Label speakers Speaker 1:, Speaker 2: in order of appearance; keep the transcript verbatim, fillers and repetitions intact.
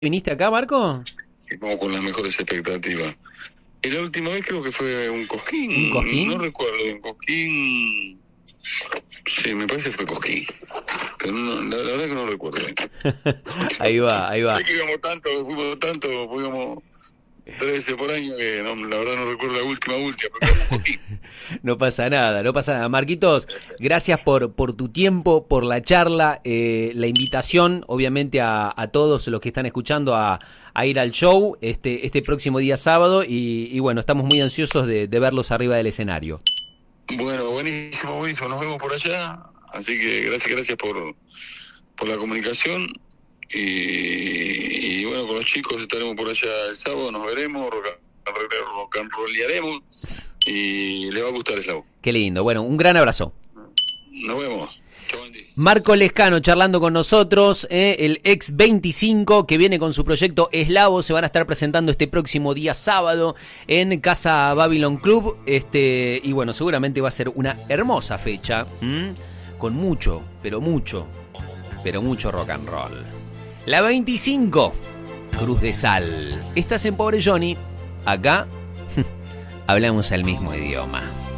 Speaker 1: ¿Viniste acá, Marco?
Speaker 2: Vamos con las mejores expectativas. Y la última vez creo que fue un
Speaker 1: ¿Un
Speaker 2: Cosquín, no
Speaker 1: cosquín?
Speaker 2: recuerdo, un Cosquín, sí, me parece que fue Cosquín, pero no, la, la verdad que no recuerdo. ¿Eh?
Speaker 1: Ahí va, ahí va.
Speaker 2: Sé que íbamos tanto, fuimos tanto, fuimos trece por año que no, la verdad no recuerdo la última, última, pero fue un Cosquín.
Speaker 1: No pasa nada, no pasa nada. Marquitos, gracias por, por tu tiempo, por la charla, eh, la invitación, obviamente, a, a todos los que están escuchando a, a ir al show este, este próximo día sábado y, y bueno, estamos muy ansiosos de, de verlos arriba del escenario.
Speaker 2: Bueno, buenísimo, buenísimo, nos vemos por allá, así que gracias, gracias por, por la comunicación. Y, y bueno, con los chicos estaremos por allá el sábado, nos veremos, rock, rock and rollearemos y les va a gustar el sábado.
Speaker 1: Qué lindo. Bueno, un gran abrazo.
Speaker 2: Nos vemos. Chau, Andy.
Speaker 1: Marco Lescano charlando con nosotros, eh, el ex veinticinco que viene con su proyecto Eslavo, se van a estar presentando este próximo día sábado en Casa Babylon Club, este y bueno, seguramente va a ser una hermosa fecha, ¿m? Con mucho, pero mucho, pero mucho rock and roll. La veinticinco, Cruz de Sal. Estás en Pobre Johnny, acá hablamos el mismo idioma.